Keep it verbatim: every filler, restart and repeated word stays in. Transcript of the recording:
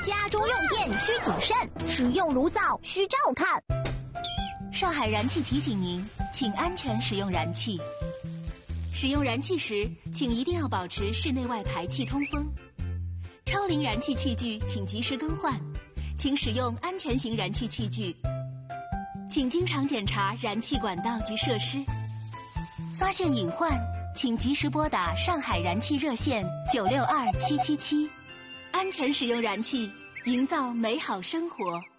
家中用电需谨慎，使用炉灶需照看。 上海燃气提醒您，请安全使用燃气。使用燃气时，请一定要保持室内外排气通风。超龄燃气器具请及时更换，请使用安全型燃气器具。请经常检查燃气管道及设施。发现隐患，请及时拨打上海燃气热线九六二七七七。安全使用燃气，营造美好生活。